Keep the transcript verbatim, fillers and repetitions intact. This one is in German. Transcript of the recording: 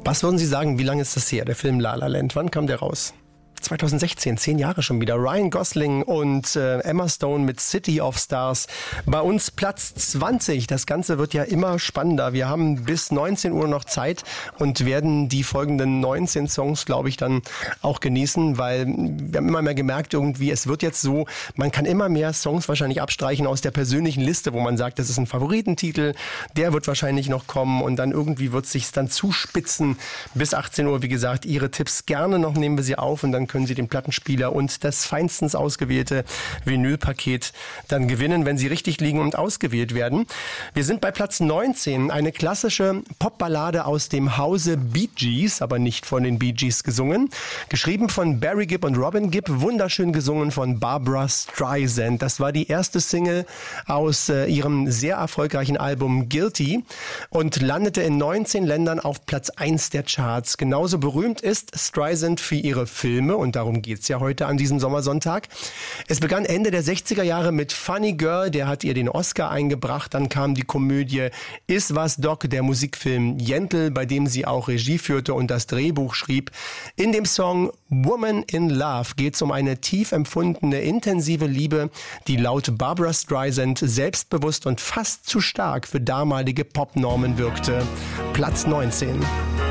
Was würden Sie sagen, wie lange ist das her, der Film La La Land? Wann kam der raus? zwanzig sechzehn, zehn Jahre schon wieder. Ryan Gosling und äh, Emma Stone mit City of Stars. Bei uns Platz zwanzig. Das Ganze wird ja immer spannender. Wir haben bis neunzehn Uhr noch Zeit und werden die folgenden neunzehn Songs, glaube ich, dann auch genießen, weil wir haben immer mehr gemerkt irgendwie, es wird jetzt so, man kann immer mehr Songs wahrscheinlich abstreichen aus der persönlichen Liste, wo man sagt, das ist ein Favoritentitel, der wird wahrscheinlich noch kommen und dann irgendwie wird es sich dann zuspitzen. Bis achtzehn Uhr, wie gesagt, Ihre Tipps gerne noch, nehmen wir sie auf und dann können Sie den Plattenspieler und das feinstens ausgewählte Vinylpaket dann gewinnen, wenn Sie richtig liegen und ausgewählt werden. Wir sind bei Platz neunzehn, eine klassische Popballade aus dem Hause Bee Gees, aber nicht von den Bee Gees gesungen. Geschrieben von Barry Gibb und Robin Gibb, wunderschön gesungen von Barbra Streisand. Das war die erste Single aus äh, ihrem sehr erfolgreichen Album Guilty und landete in neunzehn Ländern auf Platz eins der Charts. Genauso berühmt ist Streisand für ihre Filme und darum geht's ja heute an diesem Sommersonntag. Es begann Ende der sechziger Jahre mit Funny Girl, der hat ihr den Oscar eingebracht. Dann kam die Komödie Is was Doc, der Musikfilm Yentl, bei dem sie auch Regie führte und das Drehbuch schrieb. In dem Song Woman in Love geht's um eine tief empfundene, intensive Liebe, die laut Barbra Streisand selbstbewusst und fast zu stark für damalige Popnormen wirkte. Platz neunzehn.